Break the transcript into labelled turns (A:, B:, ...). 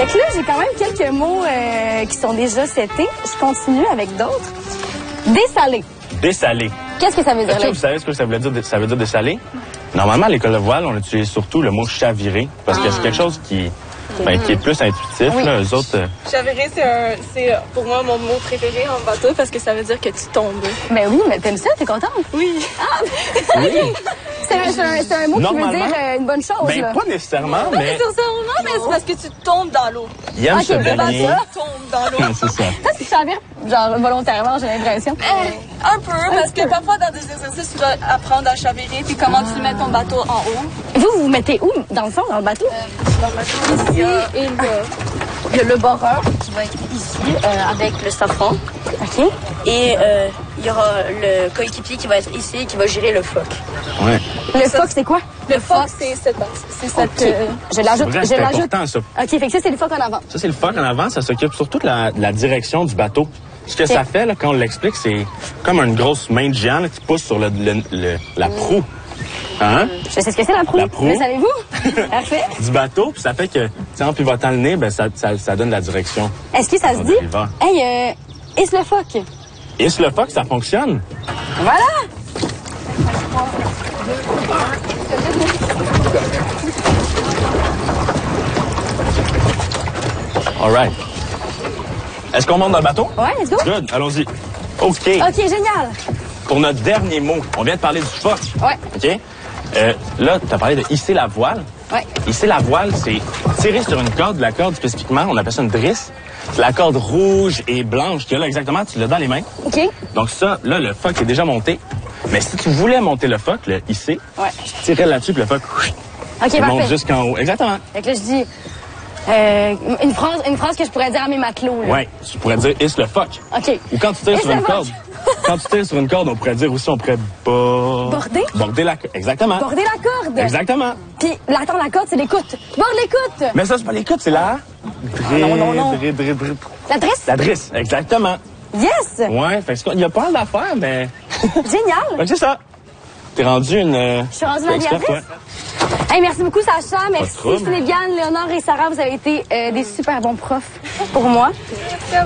A: Fait que là, j'ai quand même quelques mots qui sont déjà setés. Je continue avec d'autres. Dessalé.
B: Dessalé.
A: Qu'est-ce que ça veut dire?
B: Est-ce que vous savez ce que ça veut dire, dessalé? Normalement, à l'école de voile, on utilise surtout le mot chaviré, parce que c'est quelque chose qui est plus intuitif.
A: Oui.
B: Là, eux autres...
C: Chaviré, c'est pour moi mon mot préféré en bateau parce que ça veut dire que tu tombes.
A: Ben oui, mais t'aimes ça? T'es contente?
C: Oui.
A: Ah!
B: Oui.
A: C'est un mot qui veut dire une bonne chose,
B: Ben,
A: là.
B: pas nécessairement, mais...
C: Non, mais c'est parce que tu tombes dans l'eau.
B: Il aime se
A: Ok, ben,
B: baigner.
C: Tu tombes dans l'eau.
B: C'est ça.
A: Ça, tu chavires, genre, volontairement, j'ai l'impression.
C: Un peu, parce que parfois dans des exercices, tu dois apprendre à chavirer puis comment tu mets ton bateau en haut.
A: Vous vous mettez où, dans le fond, dans le bateau?
C: Dans le bateau, ici et là.
A: Il y a le boreur.
C: Qui va être ici avec le safran.
A: OK.
C: Et il y aura le coéquipier qui va être ici et qui va gérer le phoque.
B: Ouais.
A: Le phoque, c'est quoi?
C: Le phoque, c'est cette base. C'est cette...
A: OK. Je l'ajoute.
B: Vrai,
A: Je
B: c'est
A: l'ajoute.
B: important, ça.
A: OK, fait que ça, c'est le phoque en avant.
B: Ça, c'est le phoque en avant. Ça s'occupe surtout de la direction du bateau. Ce que ça fait, là, quand on l'explique, c'est comme une grosse main de géant là, qui pousse sur la proue. Hein?
A: Je sais ce que c'est, la proue.
B: La proue.
A: Le savez-vous? Parfait.
B: Du bateau. Puis ça fait que, tu sais, en pivotant le nez, ben, ça donne la direction.
A: Est-ce que ça se
B: On
A: dit?
B: y va.
A: Hey, est-ce le phoque?
B: Et sur le phoque, ça fonctionne.
A: Voilà!
B: All right. Est-ce qu'on monte dans le bateau?
A: Ouais, let's go.
B: Good. Allons-y. OK.
A: OK, génial.
B: Pour notre dernier mot, on vient de parler du phoque.
A: Ouais.
B: OK? Là, tu as parlé de hisser la voile.
A: Ouais.
B: Hisser la voile, c'est tirer sur une corde. La corde, spécifiquement, on appelle ça une drisse. C'est la corde rouge et blanche qu'il y a là exactement. Tu l'as dans les mains.
A: OK.
B: Donc ça, là, le phoque est déjà monté. Mais si tu voulais monter le phoque, le hisser,
A: Ouais.
B: tu tirais là-dessus, puis le phoque
A: OK,
B: il monte
A: parfait.
B: jusqu'en haut. Exactement.
A: Fait que là, je dis une phrase que je pourrais dire à mes matelots. Là.
B: Ouais, tu pourrais dire hisse le phoque.
A: OK.
B: Ou quand tu tires
A: Hisse
B: sur
A: le
B: une
A: phoque.
B: corde. Quand tu tires sur une corde, on pourrait dire aussi,
A: Border?
B: Border la corde. Exactement.
A: Border la corde.
B: Exactement.
A: Puis, attends, la corde, c'est l'écoute. Borde l'écoute.
B: Mais ça, c'est pas l'écoute, c'est la...
A: non. La dresse?
B: La drisse, exactement.
A: Yes!
B: Ouais, fait que il y a pas mal d'affaires, mais...
A: Génial!
B: Fait que c'est ça. T'es rendu une...
A: Je suis rendue
B: experte,
A: navigatrice. Hey, merci beaucoup, Sacha. Merci,
B: trouble.
A: Sylviane, Léonore et Sarah. Vous avez été des super bons profs pour moi.